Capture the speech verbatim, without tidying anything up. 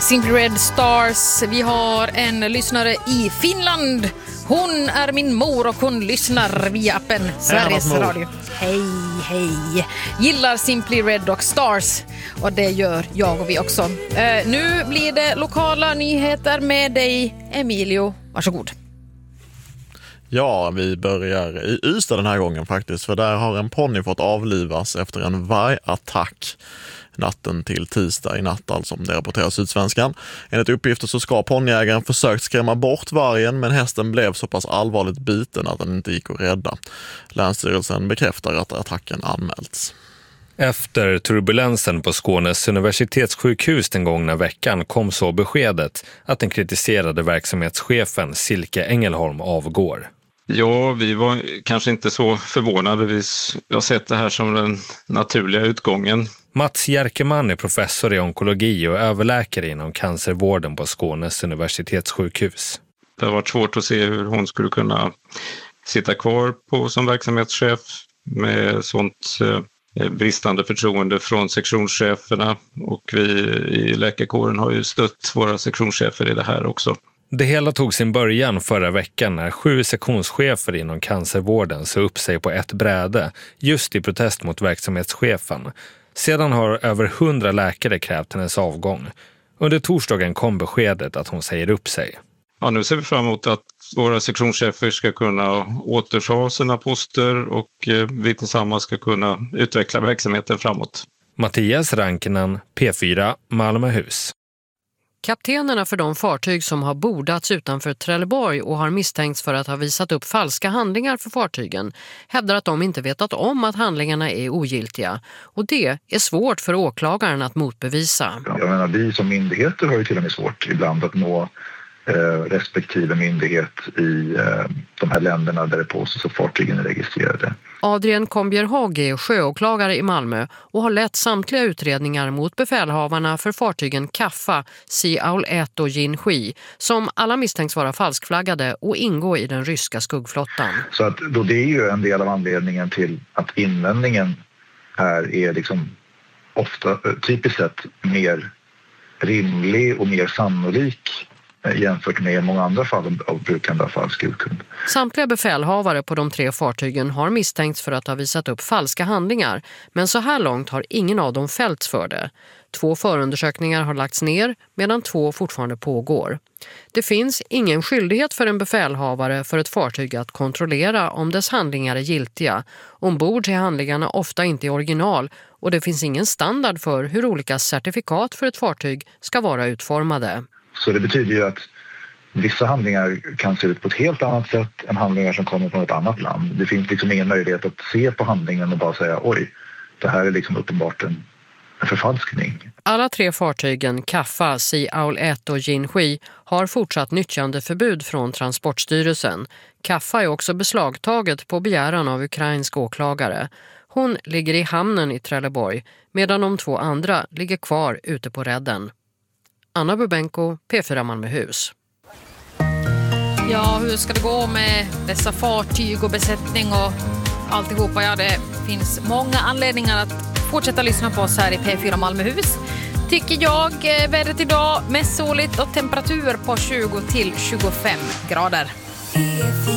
Simply Red Stars. Vi har en lyssnare i Finland. Hon är min mor och hon lyssnar via appen Sveriges Radio. Hej, hej. Gillar Simply Red och Stars. Och det gör jag och vi också. Eh, nu blir det lokala nyheter med dig, Emilio. Varsågod. Ja, vi börjar i Ystad den här gången faktiskt. För där har en ponny fått avlivas efter en vargattack natten till tisdag i natt, alltså om det rapporterar Sydsvenskan. Enligt uppgifter så ska ponnyägaren försökt skrämma bort vargen, men hästen blev så pass allvarligt biten att den inte gick att rädda. Länsstyrelsen bekräftar att attacken anmälts. Efter turbulensen på Skånes universitetssjukhus den gångna veckan kom så beskedet att den kritiserade verksamhetschefen Silke Engelholm avgår. Ja, vi var kanske inte så förvånade. Vi har sett det här som den naturliga utgången. Mats Jerkeman är professor i onkologi och överläkare inom cancervården på Skånes universitetssjukhus. Det har varit svårt att se hur hon skulle kunna sitta kvar på som verksamhetschef med sånt eh, bristande förtroende från sektionscheferna. Och vi i läkarkåren har ju stött våra sektionschefer i det här också. Det hela tog sin början förra veckan när sju sektionschefer inom cancervården sa upp sig på ett bräde just i protest mot verksamhetschefen. Sedan har över hundra läkare krävt hennes avgång. Under torsdagen kom beskedet att hon säger upp sig. Ja, nu ser vi fram emot att våra sektionschefer ska kunna återta sina poster och vi tillsammans ska kunna utveckla verksamheten framåt. Mattias Rankinen, P fyra, Malmöhus. Kaptenerna för de fartyg som har bordats utanför Trelleborg och har misstänkts för att ha visat upp falska handlingar för fartygen hävdar att de inte vetat om att handlingarna är ogiltiga. Och det är svårt för åklagaren att motbevisa. Jag menar, vi som myndigheter har ju till och med svårt ibland att nå eh, respektive myndighet i eh, de här länderna där det påstås att fartygen är registrerade. Adrian Kombjerhag är sjöåklagare i Malmö och har lett samtliga utredningar mot befälhavarna för fartygen Kaffa, Sea Owl ett och Jinhui, som alla misstänks vara falskflaggade och ingå i den ryska skuggflottan. Så att då det är ju en del av anledningen till att invändningen här är liksom ofta typiskt sett mer rimlig och mer sannolik jämfört med många andra fall av brukande av falsk urkund. Samtliga befälhavare på de tre fartygen har misstänkts för att ha visat upp falska handlingar, men så här långt har ingen av dem fällts för det. Två förundersökningar har lagts ner medan två fortfarande pågår. Det finns ingen skyldighet för en befälhavare för ett fartyg att kontrollera om dess handlingar är giltiga. Ombord är handlingarna ofta inte i original och det finns ingen standard för hur olika certifikat för ett fartyg ska vara utformade. Så det betyder ju att vissa handlingar kan se ut på ett helt annat sätt än handlingar som kommer från ett annat land. Det finns liksom ingen möjlighet att se på handlingen och bara säga oj, det här är liksom uppenbart en förfalskning. Alla tre fartygen Kaffa, Sea Owl ett och Jinhui har fortsatt nyttjandeförbud från Transportstyrelsen. Kaffa är också beslagtaget på begäran av ukrainsk åklagare. Hon ligger i hamnen i Trelleborg medan de två andra ligger kvar ute på redden. Anna Bubenko, P fyra Malmöhus. Ja, hur ska det gå med dessa fartyg och besättning och alltihopa? Ja, det finns många anledningar att fortsätta lyssna på oss här i P fyra Malmöhus. Tycker jag, vädret idag mest soligt och temperatur på tjugo till tjugofem grader.